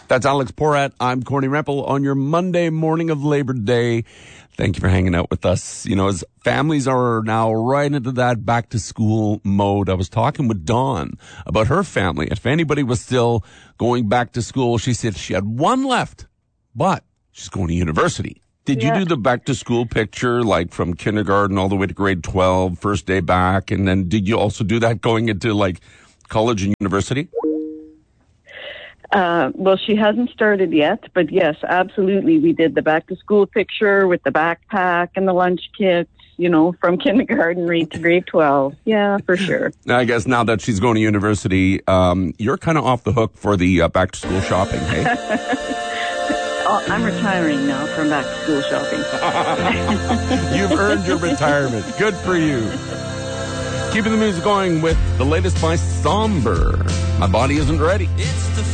That's Alex Porat. I'm Corny Rempel on your Monday morning of Labor Day. Thank you for hanging out with us. You know, as families are now right into that back to school mode, I was talking with Dawn about her family. If anybody was still going back to school, she said she had one left, but she's going to university. Did you do the back to school picture, like from kindergarten all the way to grade 12, first day back? And then did you also do that going into like college and university? Well, she hasn't started yet, but yes, absolutely. We did the back to school picture with the backpack and the lunch kits, you know, from kindergarten right to grade 12. Yeah, for sure. I guess now that she's going to university, you're kind of off the hook for the back to school shopping, hey? I'm retiring now from back to school shopping. You've earned your retirement. Good for you. Keeping the music going with the latest by Somber. My Body Isn't Ready. It's the